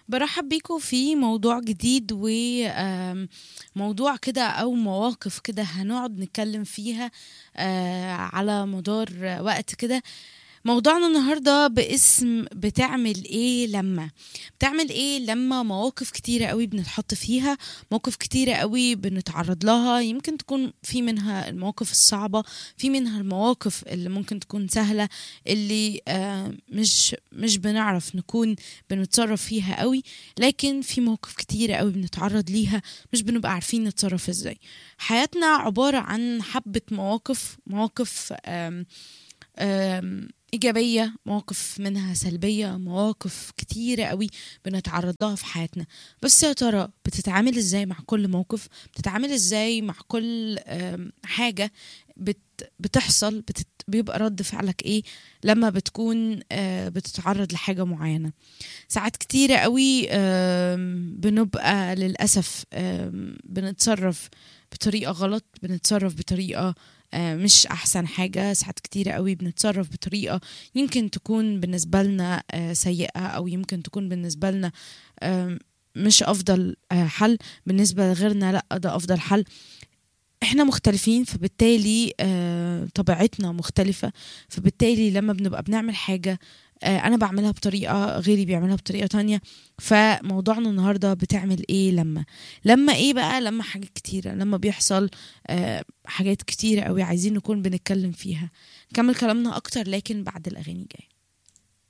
برحب بيكم في موضوع جديد وموضوع كده أو مواقف كده هنقعد نتكلم فيها على مدار وقت كده. موضوعنا النهاردة باسم بتعمل ايه لما مواقف كتيرة قوي بنتحط فيها، مواقف كتيرة قوي بنتعرض لها. يمكن تكون في منها المواقف الصعبة، في منها المواقف اللي ممكن تكون سهلة، اللي مش بنعرف نكون بنتصرف فيها قوي. لكن في مواقف كتيرة قوي بنتعرض ليها مش بنبقى عارفين نتصرف ازاي. حياتنا عبارة عن حبة مواقف إيجابية، مواقف منها سلبية، مواقف كتيرة قوي بنتعرض لها في حياتنا. بس يا ترى بتتعامل ازاي مع كل موقف؟ بتتعامل ازاي مع كل حاجة بتحصل؟ بيبقى رد فعلك ايه لما بتكون بتتعرض لحاجة معينة؟ ساعات كتيرة قوي بنبقى للأسف بنتصرف بطريقة غلط، بنتصرف بطريقة مش أحسن حاجة. ساعات كتيرة قوي بنتصرف بطريقة يمكن تكون بالنسبة لنا سيئة، أو يمكن تكون بالنسبة لنا مش أفضل حل. بالنسبة لغيرنا لأ، ده أفضل حل. احنا مختلفين، فبالتالي طبيعتنا مختلفة. فبالتالي لما بنبقى بنعمل حاجة انا بعملها بطريقة، غيري بيعملها بطريقة تانية. فموضوعنا النهاردة بتعمل ايه لما ايه بقى؟ لما حاجات كتيرة، لما بيحصل حاجات كتيرة قوي عايزين نكون بنتكلم فيها. نكمل كلامنا اكتر لكن بعد الاغاني جاية.